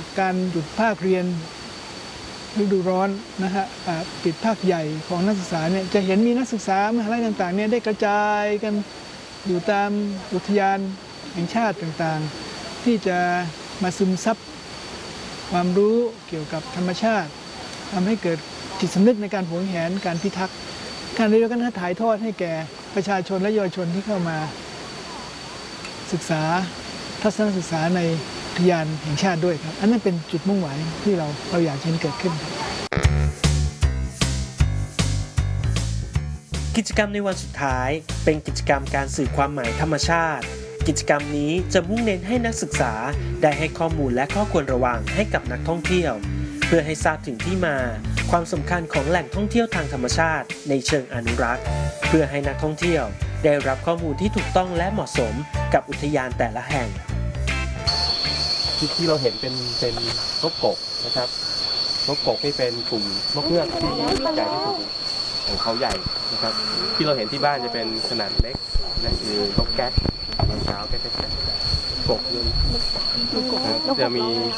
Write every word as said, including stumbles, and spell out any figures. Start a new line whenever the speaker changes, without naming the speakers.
การหยุดภาคเรียนฤดูร้อนนะฮะปิดภาคใหญ่ของนักศึกษาเนี่ยจะเห็นมีนักศึกษามหาลัยต่างๆเนี่ยได้กระจายกันอยู่ตามอุทยานแห่งชาติต่างๆที่จะมาซึมซับความรู้เกี่ยวกับธรรมชาติทำให้เกิดจิตสำนึกในการหวงแหนการพิทักษ์การเรียนการถ่ายทอดให้แก่ประชาชนและเยาวชนที่เข้ามาศึกษาทัศนศึกษาในอุทยานแห่งชาติด้วยครับอันนั้นเป็นจุดมุ่งหมายที่เราเราอยากเห็นเกิดขึ้น
กิจกรรมในวันสุดท้ายเป็นกิจกรรมการสื่อความหมายธรรมชาติกิจกรรมนี้จะมุ่งเน้นให้นักศึกษาได้ให้ข้อมูลและข้อควรระวังให้กับนักท่องเที่ยวเพื่อให้ทราบถึงที่มาความสำคัญของแหล่งท่องเที่ยวทางธรรมชาติในเชิงอนุรักษ์เพื่อให้นักท่องเที่ยวได้รับข้อมูลที่ถูกต้องและเหมาะสมกับอุทยานแต่ละแห่ง
ที่ที่เราเห็นเป็นเป็นนกกกนะครับนกกกนี่เป็นกลุ่มนกเงือกที่ใหญ่ที่สุดของเขาใหญ่นะครับที่เราเห็นที่บ้านจะเป็นขนาดเล็กนั่นคือนกแก๊กตอนเช้าแก๊กแก๊กกกนึงจะมี